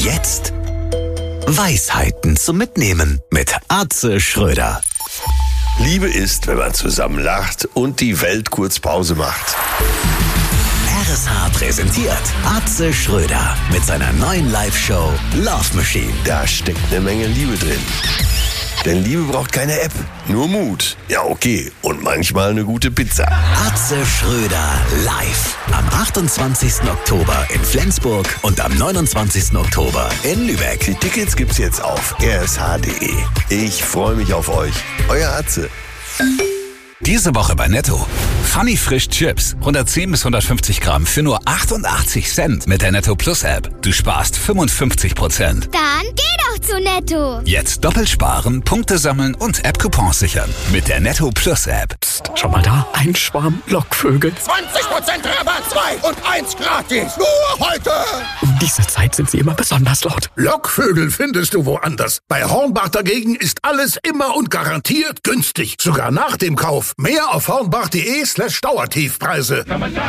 jetzt Weisheiten zum Mitnehmen mit Atze Schröder. Liebe ist, wenn man zusammen lacht und die Welt kurz Pause macht. RSH präsentiert Atze Schröder mit seiner neuen Live-Show Love Machine. Da steckt eine Menge Liebe drin. Denn Liebe braucht keine App, nur Mut. Ja, okay. Und manchmal eine gute Pizza. Atze Schröder live. Am 28. Oktober in Flensburg und am 29. Oktober in Lübeck. Die Tickets gibt's jetzt auf rsh.de. Ich freue mich auf euch. Euer Atze. Diese Woche bei Netto. Funny Frisch Chips. 110 bis 150 Gramm für nur 88 Cent mit der Netto Plus App. Du sparst 55%. Dann geh doch zu Netto. Jetzt doppelt sparen, Punkte sammeln und App-Coupons sichern. Mit der Netto Plus App. Psst, schau mal da. Ein Schwarm Lockvögel. 20% Rabatt, 2 und 1 gratis. Nur heute. Um diese Zeit sind sie immer besonders laut. Lockvögel findest du woanders. Bei Hornbach dagegen ist alles immer und garantiert günstig. Sogar nach dem Kauf. Mehr auf hornbach.de/Dauertiefpreise.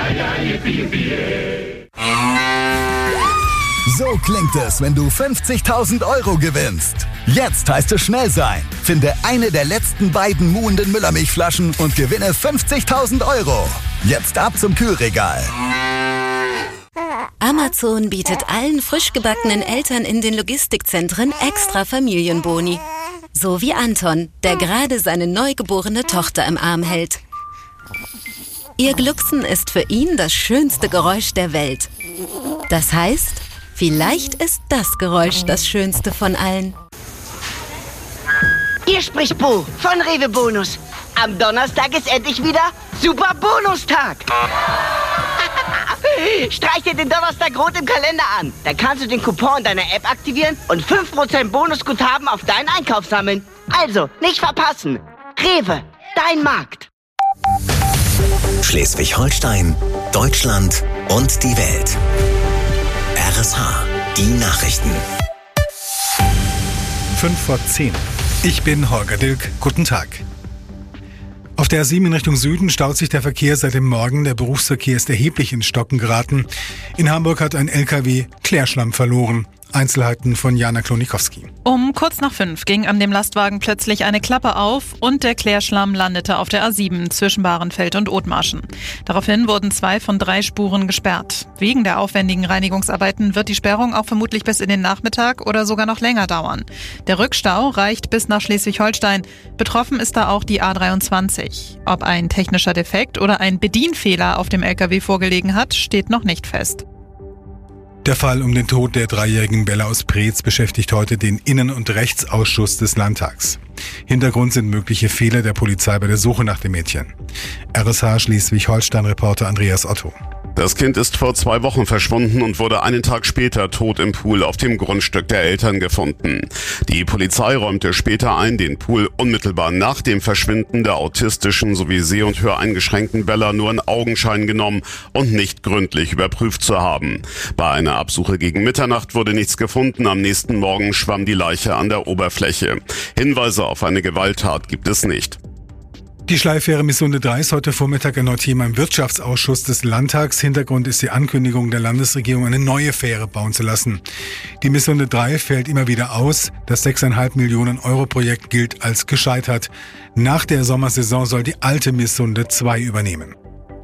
So klingt es, wenn du 50.000 € gewinnst. Jetzt heißt es schnell sein. Finde eine der letzten beiden muhenden Müllermilchflaschen und gewinne 50.000 €. Jetzt ab zum Kühlregal. Amazon bietet allen frisch gebackenen Eltern in den Logistikzentren extra Familienboni. So wie Anton, der gerade seine neugeborene Tochter im Arm hält. Ihr Glucksen ist für ihn das schönste Geräusch der Welt. Das heißt, vielleicht ist das Geräusch das schönste von allen. Hier spricht Bo von Rewe Bonus. Am Donnerstag ist endlich wieder Super Bonustag. Streich dir den Donnerstag rot im Kalender an. Dann kannst du den Coupon deiner App aktivieren und 5% Bonusguthaben auf deinen Einkauf sammeln. Also, nicht verpassen. Rewe, dein Markt. Schleswig-Holstein, Deutschland und die Welt. RSH, die Nachrichten. 5:10. Ich bin Holger Dilk. Guten Tag. Auf der A7 in Richtung Süden staut sich der Verkehr seit dem Morgen. Der Berufsverkehr ist erheblich ins Stocken geraten. In Hamburg hat ein LKW Klärschlamm verloren. Einzelheiten von Jana Klonikowski. Um kurz nach 5 ging an dem Lastwagen plötzlich eine Klappe auf und der Klärschlamm landete auf der A7 zwischen Bahrenfeld und Othmarschen. Daraufhin wurden 2 von 3 Spuren gesperrt. Wegen der aufwendigen Reinigungsarbeiten wird die Sperrung auch vermutlich bis in den Nachmittag oder sogar noch länger dauern. Der Rückstau reicht bis nach Schleswig-Holstein. Betroffen ist da auch die A23. Ob ein technischer Defekt oder ein Bedienfehler auf dem LKW vorgelegen hat, steht noch nicht fest. Der Fall um den Tod der 3-jährigen Bella aus Preetz beschäftigt heute den Innen- und Rechtsausschuss des Landtags. Hintergrund sind mögliche Fehler der Polizei bei der Suche nach dem Mädchen. RSH Schleswig-Holstein-Reporter Andreas Otto. Das Kind ist vor 2 Wochen verschwunden und wurde einen Tag später tot im Pool auf dem Grundstück der Eltern gefunden. Die Polizei räumte später ein, den Pool unmittelbar nach dem Verschwinden der autistischen sowie seh- und höreingeschränkten Bella nur in Augenschein genommen und nicht gründlich überprüft zu haben. Bei einer Absuche gegen Mitternacht wurde nichts gefunden. Am nächsten Morgen schwamm die Leiche an der Oberfläche. Hinweise auf eine Gewalttat gibt es nicht. Die Schleifähre Missunde 3 ist heute Vormittag erneut Thema im Wirtschaftsausschuss des Landtags. Hintergrund ist die Ankündigung der Landesregierung, eine neue Fähre bauen zu lassen. Die Missunde 3 fällt immer wieder aus. Das 6,5 Millionen € Projekt gilt als gescheitert. Nach der Sommersaison soll die alte Missunde 2 übernehmen.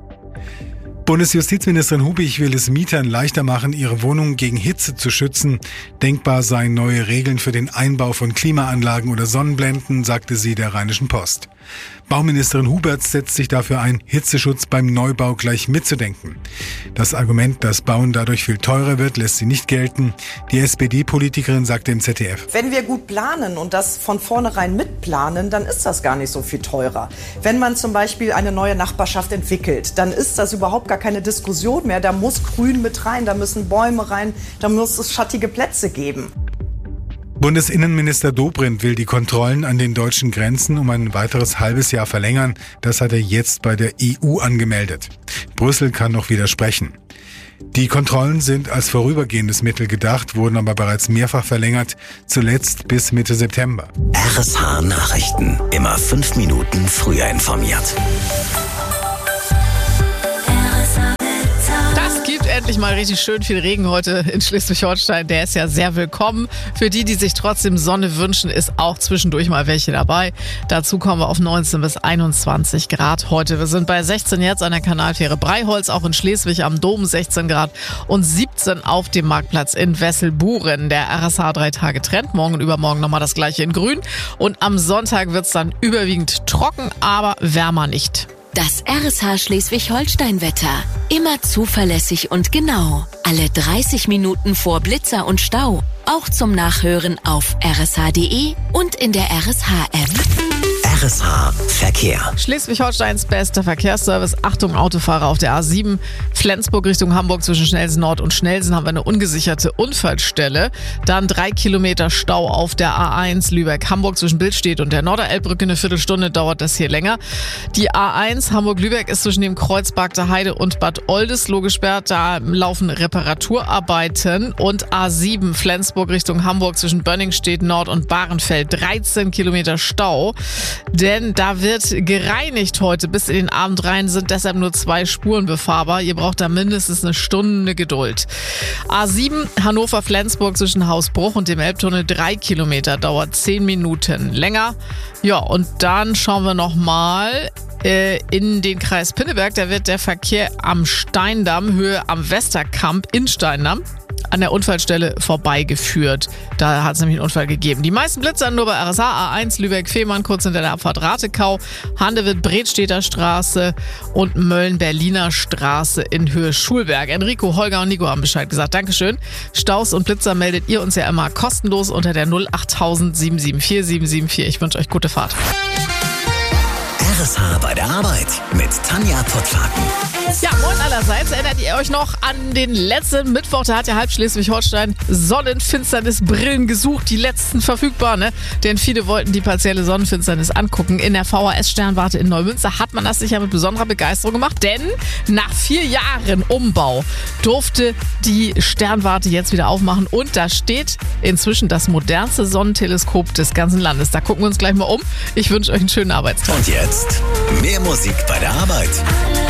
Bundesjustizministerin Hubig will es Mietern leichter machen, ihre Wohnungen gegen Hitze zu schützen. Denkbar seien neue Regeln für den Einbau von Klimaanlagen oder Sonnenblenden, sagte sie der Rheinischen Post. Bauministerin Huberts setzt sich dafür ein, Hitzeschutz beim Neubau gleich mitzudenken. Das Argument, dass Bauen dadurch viel teurer wird, lässt sie nicht gelten. Die SPD-Politikerin sagte im ZDF: Wenn wir gut planen und das von vornherein mitplanen, dann ist das gar nicht so viel teurer. Wenn man zum Beispiel eine neue Nachbarschaft entwickelt, dann ist das überhaupt gar keine Diskussion mehr. Da muss Grün mit rein, da müssen Bäume rein, da muss es schattige Plätze geben. Bundesinnenminister Dobrindt will die Kontrollen an den deutschen Grenzen um ein weiteres halbes Jahr verlängern. Das hat er jetzt bei der EU angemeldet. Brüssel kann noch widersprechen. Die Kontrollen sind als vorübergehendes Mittel gedacht, wurden aber bereits mehrfach verlängert, zuletzt bis Mitte September. RSH Nachrichten. Immer 5 Minuten früher informiert. Das gibt endlich mal richtig schön viel Regen heute in Schleswig-Holstein. Der ist ja sehr willkommen. Für die, die sich trotzdem Sonne wünschen, ist auch zwischendurch mal welche dabei. Dazu kommen wir auf 19 bis 21 Grad heute. Wir sind bei 16 jetzt an der Kanalfähre Breiholz, auch in Schleswig am Dom 16 Grad und 17 auf dem Marktplatz in Wesselburen. Der RSH 3 Tage Trend. Morgen und übermorgen nochmal das gleiche in grün. Und am Sonntag wird es dann überwiegend trocken, aber wärmer nicht. Das RSH Schleswig-Holstein-Wetter. Immer zuverlässig und genau. Alle 30 Minuten vor Blitzer und Stau. Auch zum Nachhören auf rsh.de und in der RSH-App. RSH Verkehr. Schleswig-Holsteins bester Verkehrsservice. Achtung, Autofahrer auf der A7. Flensburg Richtung Hamburg zwischen Schnelsen Nord und Schnelsen haben wir eine ungesicherte Unfallstelle. Dann 3 Kilometer Stau auf der A1 Lübeck-Hamburg zwischen Billstedt und der Norderelbbrücke. Eine Viertelstunde dauert das hier länger. Die A1 Hamburg-Lübeck ist zwischen dem Kreuzberg der Heide und Bad Oldesloe gesperrt. Da laufen Reparaturarbeiten. Und A7 Flensburg Richtung Hamburg zwischen Bönningstedt Nord und Bahrenfeld. 13 Kilometer Stau. Denn da wird gereinigt heute. Bis in den Abend rein sind deshalb nur 2 Spuren befahrbar. Ihr braucht da mindestens eine Stunde Geduld. A7 Hannover-Flensburg zwischen Hausbruch und dem Elbtunnel 3 Kilometer. Dauert 10 Minuten länger. Ja, und dann schauen wir nochmal in den Kreis Pinneberg. Da wird der Verkehr am Steindamm, Höhe am Westerkamp in Steindamm, an der Unfallstelle vorbeigeführt. Da hat es nämlich einen Unfall gegeben. Die meisten Blitzer nur bei RSH, A1 Lübeck-Fehmarn, kurz hinter der Abfahrt Ratekau, Handewitt-Bredstedter Straße und Mölln-Berliner Straße in Höhe Schulberg. Enrico, Holger und Nico haben Bescheid gesagt. Dankeschön. Staus und Blitzer meldet ihr uns ja immer kostenlos unter der 08000 774 774. Ich wünsche euch gute Fahrt. RSH bei der Arbeit mit Tanja Pottlaken. Ja, moin allerseits. Erinnert ihr euch noch an den letzten Mittwoch? Da hat ja halb Schleswig-Holstein Sonnenfinsternisbrillen gesucht, die letzten verfügbar, ne? Denn viele wollten die partielle Sonnenfinsternis angucken. In der VHS-Sternwarte in Neumünster hat man das sicher mit besonderer Begeisterung gemacht, denn nach 4 Jahren Umbau durfte die Sternwarte jetzt wieder aufmachen und da steht inzwischen das modernste Sonnenteleskop des ganzen Landes. Da gucken wir uns gleich mal um. Ich wünsche euch einen schönen Arbeitstag. Und jetzt mehr Musik bei der Arbeit.